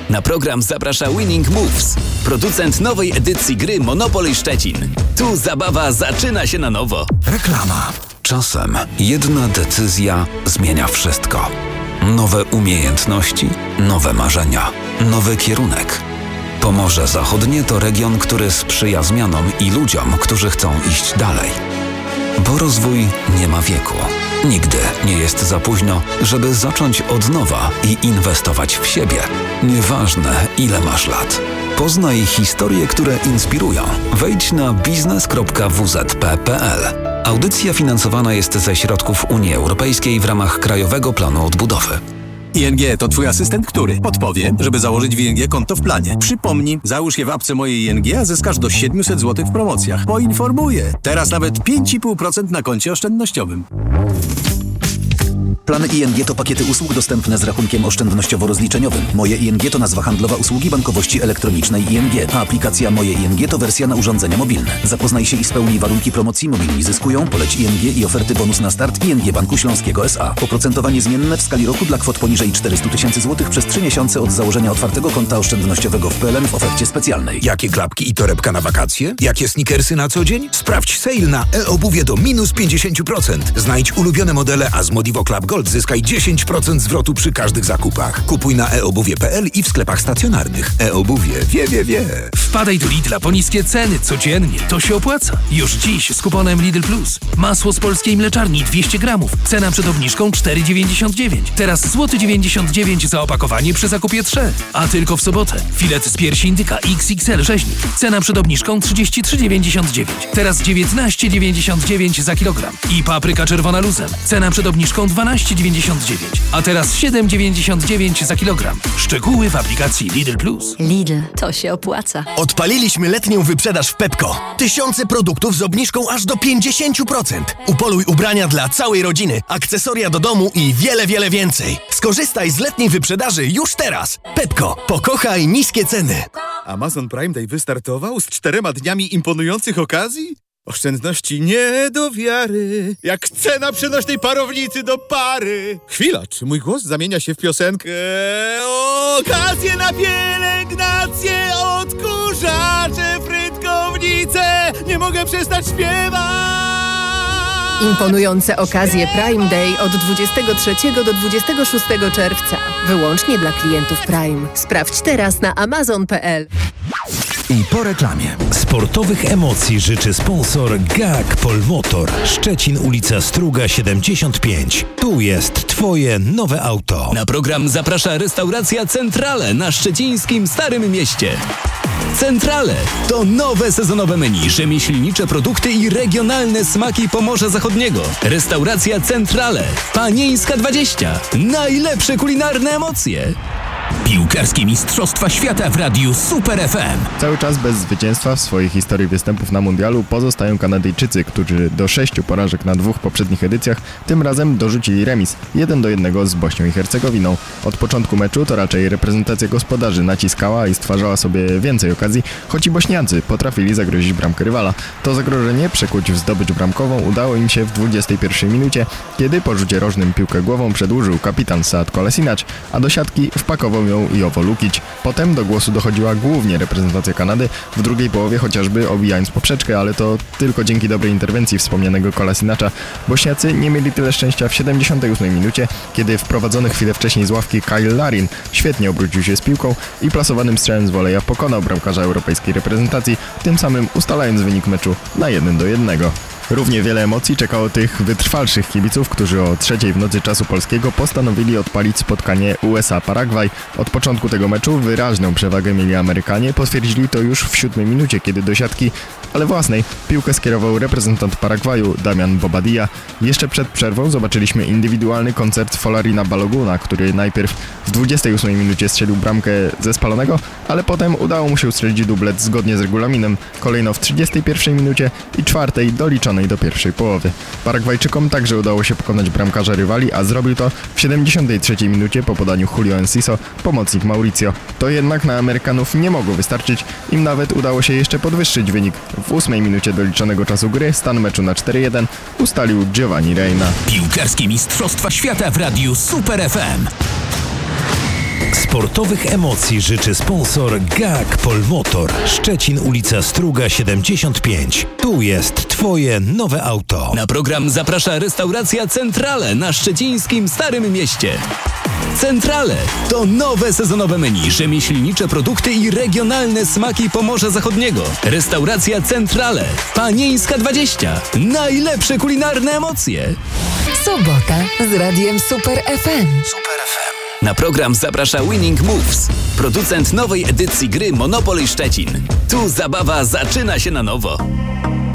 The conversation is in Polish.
Na program zaprasza Winning Moves, producent nowej edycji gry Monopoly Szczecin. Tu zabawa zaczyna się na nowo. Reklama. Czasem jedna decyzja zmienia wszystko. Nowe umiejętności, nowe marzenia, nowy kierunek. Pomorze Zachodnie to region, który sprzyja zmianom i ludziom, którzy chcą iść dalej. Bo rozwój nie ma wieku. Nigdy nie jest za późno, żeby zacząć od nowa i inwestować w siebie. Nieważne, ile masz lat. Poznaj historie, które inspirują. Wejdź na biznes.wzp.pl. Audycja finansowana jest ze środków Unii Europejskiej w ramach Krajowego Planu Odbudowy. ING to twój asystent, który podpowie, żeby założyć w ING konto w planie. Przypomni, załóż je w apce mojej ING, a zyskasz do 700 zł w promocjach. Poinformuję. Teraz nawet 5,5% na koncie oszczędnościowym. Plany ING to pakiety usług dostępne z rachunkiem oszczędnościowo-rozliczeniowym. Moje ING to nazwa handlowa usługi bankowości elektronicznej ING, a aplikacja Moje ING to wersja na urządzenia mobilne. Zapoznaj się i spełnij warunki promocji Mobilni Zyskują, poleć ING i oferty bonus na start ING Banku Śląskiego S.A. Oprocentowanie zmienne w skali roku dla kwot poniżej 400 000 zł przez 3 miesiące od założenia otwartego konta oszczędnościowego w PLN w ofercie specjalnej. Jakie klapki i torebka na wakacje? Jakie sneakersy na co dzień? Sprawdź sale na e-obuwie do minus 50%. Znajdź ulubione modele, a z Modivo Club Gold zyskaj 10% zwrotu przy każdych zakupach. Kupuj na eobuwie.pl i w sklepach stacjonarnych. E-obuwie wie. Wpadaj do Lidla po niskie ceny codziennie. To się opłaca. Już dziś z kuponem Lidl Plus. Masło z polskiej mleczarni 200 gramów. Cena przed obniżką 4,99. Teraz złoty 99 za opakowanie przy zakupie 3. A tylko w sobotę. Filet z piersi indyka XXL rzeźnik. Cena przed obniżką 33,99. Teraz 19,99 za kilogram. I papryka czerwona luzem. Cena przed obniżką 12,99. A teraz 7,99 za kilogram. Szczegóły w aplikacji Lidl Plus. Lidl, to się opłaca. Odpaliliśmy letnią wyprzedaż w Pepco. Tysiące produktów z obniżką aż do 50%. Upoluj ubrania dla całej rodziny, akcesoria do domu i wiele więcej. Skorzystaj z letniej wyprzedaży już teraz. Pepco. Pokochaj niskie ceny. Amazon Prime Day wystartował z 4 dniami imponujących okazji? Oszczędności nie do wiary, jak cena przenośnej parownicy do pary. Chwila, czy mój głos zamienia się w piosenkę? Okazje na pielęgnację, odkurzacze, frytkownice, nie mogę przestać śpiewać. Imponujące okazje Prime Day od 23 do 26 czerwca. Wyłącznie dla klientów Prime. Sprawdź teraz na amazon.pl. I po reklamie. Sportowych emocji życzy sponsor GAG Polmotor. Szczecin, ulica Struga 75. Tu jest twoje nowe auto. Na program zaprasza restauracja Centrale na szczecińskim Starym Mieście. Centrale to nowe sezonowe menu, rzemieślnicze produkty i regionalne smaki Pomorza Zachodniego. Restauracja Centrale. Panieńska 20. Najlepsze kulinarne emocje. Piłkarskie Mistrzostwa Świata w Radiu Super FM. Cały czas bez zwycięstwa w swojej historii występów na mundialu pozostają Kanadyjczycy, którzy do 6 porażek na 2 poprzednich edycjach tym razem dorzucili remis 1-1 z Bośnią i Hercegowiną. Od początku meczu to raczej reprezentacja gospodarzy naciskała i stwarzała sobie więcej okazji, choć i Bośniacy potrafili zagrozić bramkę rywala. To zagrożenie przekuć w zdobycz bramkową udało im się w 21 minucie, kiedy po rzucie rożnym piłkę głową przedłużył kapitan Sead Kolasinac, a do siatki wpakował ją Jovo Lukic. Potem do głosu dochodziła głównie reprezentacja Kanady, w drugiej połowie chociażby obijając poprzeczkę, ale to tylko dzięki dobrej interwencji wspomnianego Kolasinacza. Bośniacy nie mieli tyle szczęścia w 78 minucie, kiedy wprowadzony chwilę wcześniej z ławki Kyle Larin świetnie obrócił się z piłką i plasowanym strzałem z voleja pokonał bramkarza europejskiej reprezentacji, tym samym ustalając wynik meczu na 1-1. Równie wiele emocji czekało tych wytrwalszych kibiców, którzy o 3:00 w nocy czasu polskiego postanowili odpalić spotkanie USA-Paragwaj. Od początku tego meczu wyraźną przewagę mieli Amerykanie, potwierdzili to już w 7 minucie, kiedy do siatki, ale własnej, piłkę skierował reprezentant Paragwaju Damian Bobadilla. Jeszcze przed przerwą zobaczyliśmy indywidualny koncert Folarina Baloguna, który najpierw w 28 minucie strzelił bramkę ze spalonego, ale potem udało mu się ustrzelić dublet zgodnie z regulaminem, kolejno w 31 minucie i 4 doliczonej do pierwszej połowy. Paragwajczykom także udało się pokonać bramkarza rywali, a zrobił to w 73 minucie po podaniu Julio Enciso, pomocnik Mauricio. To jednak na Amerykanów nie mogło wystarczyć, im nawet udało się jeszcze podwyższyć wynik. W 8 minucie doliczonego czasu gry stan meczu na 4-1 ustalił Giovanni Reina. Piłkarskie Mistrzostwa Świata w Radiu Super FM. Sportowych emocji życzy sponsor GAG Polmotor. Szczecin, ulica Struga 75. Tu jest Twoje nowe auto. Na program zaprasza restauracja Centrale na szczecińskim Starym Mieście. Centrale to nowe sezonowe menu, rzemieślnicze produkty i regionalne smaki Pomorza Zachodniego. Restauracja Centrale, Panieńska 20. Najlepsze kulinarne emocje. Sobota z Radiem Super FM. Na program zaprasza Winning Moves, producent nowej edycji gry Monopoly Szczecin. Tu zabawa zaczyna się na nowo.